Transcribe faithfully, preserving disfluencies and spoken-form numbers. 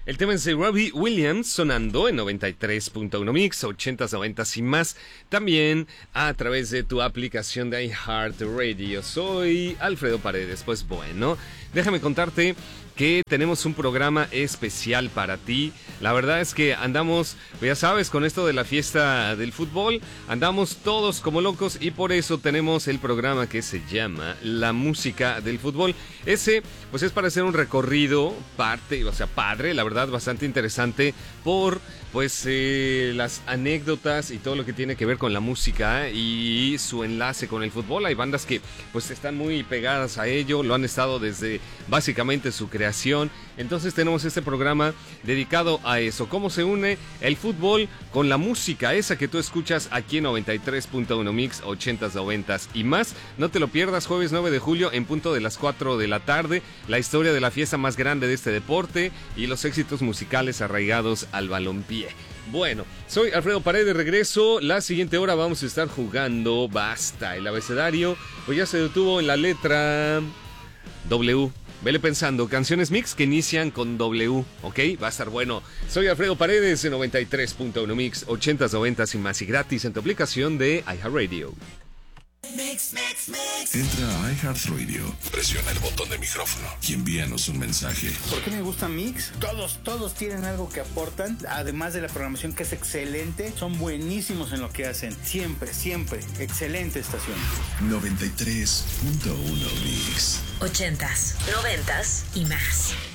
El tema es de Robbie Williams, sonando en noventa y tres punto uno Mix, ochentas, noventas y más. También a través de tu aplicación de iHeartRadio. Soy Alfredo Paredes. Pues bueno, déjame contarte que tenemos un programa especial para ti. La verdad es que andamos, ya sabes, con esto de la fiesta del fútbol, andamos todos como locos y por eso tenemos el programa que se llama La Música del Fútbol. Ese, pues es para hacer un recorrido, parte, o sea, padre, la verdad, bastante interesante por, pues, eh, las anécdotas y todo lo que tiene que ver con la música y su enlace con el fútbol. Hay bandas que, pues, están muy pegadas a ello, lo han estado desde básicamente su creación. Entonces tenemos este programa dedicado a eso, cómo se une el fútbol con la música, esa que tú escuchas aquí en noventa y tres punto uno Mix, ochentas, noventas y más. No te lo pierdas, jueves nueve de julio en punto de las cuatro de la tarde, la historia de la fiesta más grande de este deporte y los éxitos musicales arraigados al balompié. Bueno, soy Alfredo Paredes, regreso. La siguiente hora vamos a estar jugando Basta. El abecedario pues ya se detuvo en la letra W. Vele pensando, canciones mix que inician con W, ¿ok? Va a estar bueno. Soy Alfredo Paredes en noventa y tres punto uno Mix, ochentas, noventas y más y gratis en tu aplicación de iHeartRadio. Mix, mix, mix. Entra a iHeartRadio, presiona el botón de micrófono y envíanos un mensaje. ¿Por qué me gusta Mix? Todos, todos tienen algo que aportan, además de la programación que es excelente, son buenísimos en lo que hacen. Siempre, siempre, excelente estación. noventa y tres punto uno Mix. Ochentas, noventas y más.